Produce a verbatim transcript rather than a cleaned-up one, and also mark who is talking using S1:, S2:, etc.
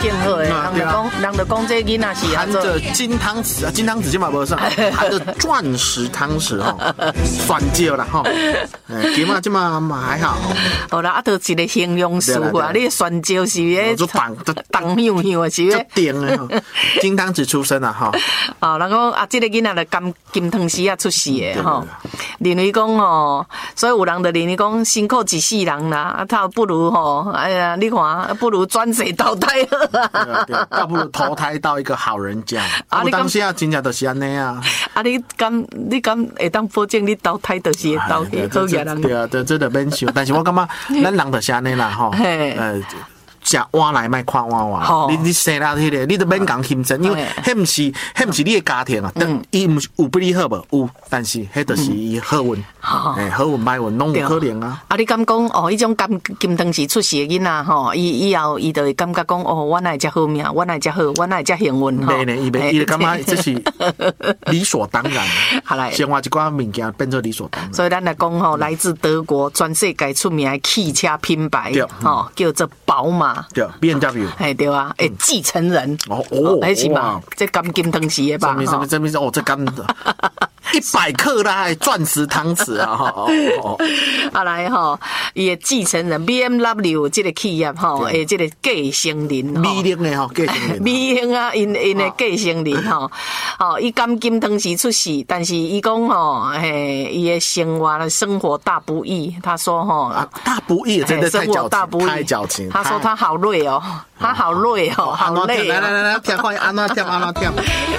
S1: 更好诶，人就讲，人就讲这囡仔是
S2: 含着金汤匙啊，金汤匙今嘛无上，含着钻石汤匙吼，算少啦吼，金嘛今嘛嘛还好。
S1: 好啦，啊，都一个形容词啊，你酸椒是咧，
S2: 就棒
S1: 棒香香是咧，
S2: 顶诶，金汤匙出身啊哈。
S1: 哦，人讲啊，这个囡仔就金金汤匙啊出世诶吼，认为讲吼，所以有人就认为讲辛苦一世人啦，啊，他不如吼，哎呀，你看，不如转世投胎好啊，
S2: 对，倒不如投胎到一个好人家。啊，当下真正就是安尼啊。
S1: 啊，你敢你敢会当保证你投胎就是会投去好嘢人？
S2: 对啊，这真的免想，但是我感觉咱人就是安尼啦吼，呃。食碗来卖看碗碗，你你生啦迄个，你都免讲轻真，因为迄毋是迄毋是你的家庭啊，等伊毋有比你好无？有，但是迄就是伊好运，诶，好运歹运拢有可能啊。
S1: 啊，你敢讲哦？迄种金金汤匙出世的囡仔吼，伊以后伊就会感觉讲哦，我哪会遮好命，我哪会遮好，我哪会遮幸运吼。
S2: 袂呢，伊袂，伊就感觉这是理所当然。好来，生活一寡物件变做理所当然。
S1: 所以咱来讲吼，来自德国全世界出名的汽车品牌，吼叫做宝马。
S2: 对 ，B M W，
S1: 哎对啊，诶，继承人
S2: 哦哦，
S1: 还是嘛，这金金汤匙的吧？
S2: 什么什么什么哦，这金一百克啦，钻石汤匙啊！哈哦，
S1: 啊来吼，伊的继承人 B M W 这个企业吼，诶，这个继承人，
S2: 美玲的吼，继承人，
S1: 美玲啊，因因的继承人吼，哦，伊甘金汤匙出世，但是伊讲吼，嘿，伊的生活的生活大不易，他说吼，
S2: 啊，大不易，真的太矫情，太矫情。
S1: 他说他好累哦，他好累哦，好累。
S2: 来来来来，跳快，安那跳，安那跳。